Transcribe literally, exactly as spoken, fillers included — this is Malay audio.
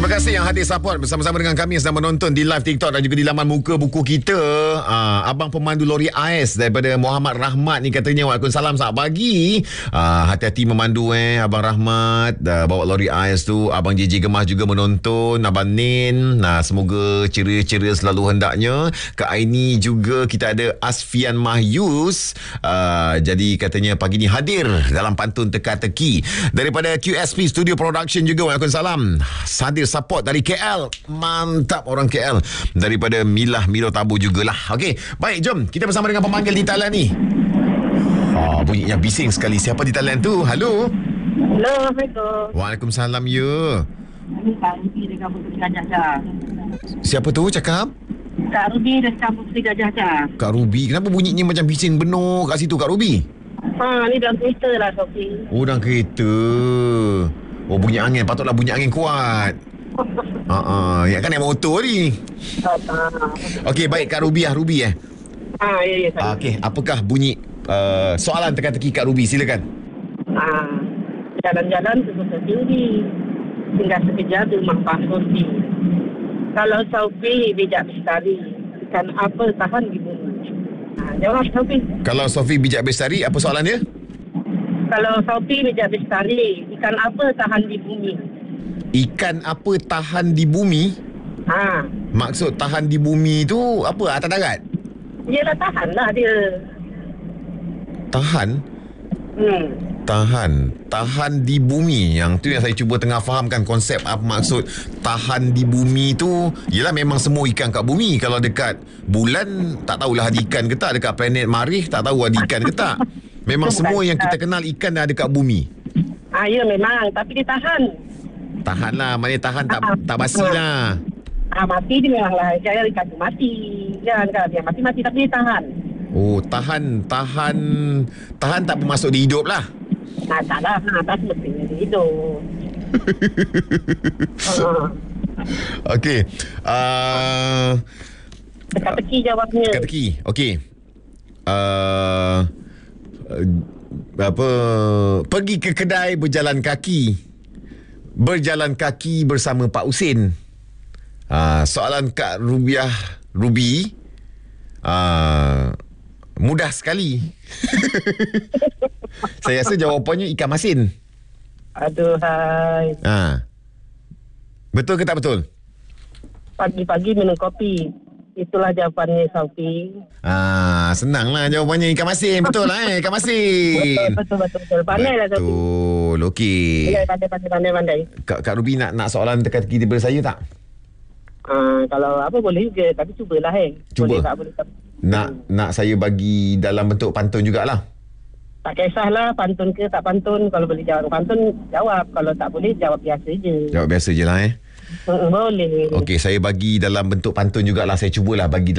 Terima kasih yang hadir support bersama-sama dengan kami sedang menonton di live TikTok dan juga di laman muka buku kita. Aa, Abang pemandu lori A S daripada Muhammad Rahmat ni katanya, Waalaikumsalam, selamat pagi. Aa, hati-hati memandu eh Abang Rahmat. Aa, bawa lori A S tu. Abang J J Gemas juga menonton. Abang Nin. Nah, semoga ceria-ceria selalu hendaknya. Kak Aini juga kita ada Asfian Mahyus. Aa, jadi katanya pagi ni hadir dalam pantun teka-teki. Daripada Q S P Studio Production juga, Waalaikumsalam. Hadir support dari K L. Mantap orang K L. Daripada Milah Milo Tabu jugalah. Okey, baik, jom kita bersama dengan pemanggil di talian ni. Oh, bunyinya bising sekali. Siapa di talian tu? Halo. Hello, Assalamualaikum. Waalaikumsalam, ya. Ini Kak Ruby dari kampung Seri Gajah Dah. Siapa tu cakap? Kak Ruby dari kampung Seri Gajah Dah. Kak Ruby. Kenapa bunyinya macam bising benar kat situ, Kak Ruby? Ha, ni dalam kereta lah, Sofi. Oh, dalam kereta. Oh, bunyi angin. Patutlah bunyi angin kuat. Ah, uh-uh. Ya kan naik motor ni. Okey, baik Kak Ruby ah, Ruby eh. Ha, ya, ya. Ah, Okey, apakah bunyi uh, soalan teka-teki Kak Ruby? Silakan. Ha, jalan-jalan terus tinggi. Tinggal sekejap di rumah Pak Sofi. Kalau Sofi bijak bestari, ikan apa tahan di bumi? Ha, jawab Sofi. Kalau Sofi bijak bestari, apa soalan dia? Kalau Sofi bijak bestari, ikan apa tahan di bumi? Ikan apa tahan di bumi? Ha, Maksud tahan di bumi tu apa? Atas darat? yelah tahan lah dia. Tahan? Hmm. Tahan. Tahan di bumi. Yang tu yang saya cuba tengah fahamkan konsep apa maksud tahan di bumi tu. Yelah memang semua ikan kat bumi. Kalau dekat bulan, tak tahulah ada ikan ke tak. Dekat planet Marikh, tak tahu ada ikan ke tak. Memang semua yang kita kenal ikan dah ada kat bumi. Ah, ya memang. Tapi dia tahan. Tahan lah. Maknanya tahan tak, tak basi lah. Ah, mati dia memanglah. Saya ikan tu mati. Jangan kan. Dia mati-mati tapi dia tahan. Oh, tahan. Tahan. Tahan tak bermaksud dia hidup lah. Nah, tak lah. Nah, tak semestinya dia hidup. uh, Okey. Uh, Teka-teki jawabnya. Teka-teki. Okey. Uh, apa pergi ke kedai berjalan kaki. Berjalan kaki bersama Pak Usin. Uh, soalan Kak Rubiah Ruby uh, mudah sekali. Saya rasa jawapannya ikan masin. Aduh, hai. Ha. Betul ke tak betul? Pagi-pagi minum kopi. Itulah jawapannya, Sofi. Ah, senanglah jawapannya ikan masin. Betul lah eh, ikan masin. Betul, betul, betul. Pandai lah, Sofi. Betul. Okey. Pandai, pandai, pandai, pandai. Kak, Kak Ruby nak nak soalan teka-teki daripada saya tak? Uh, kalau apa boleh juga. Tapi cubalah, eh. Cuba. Boleh tak, boleh tak. Nak hmm. nak saya bagi dalam bentuk pantun jugalah. Tak kisahlah pantun ke tak pantun. Kalau boleh jawab pantun, jawab. Kalau tak boleh, jawab biasa je. Jawab biasa je lah eh. Uh, boleh. Okey, saya bagi dalam bentuk pantun jugalah. Saya cubalah bagi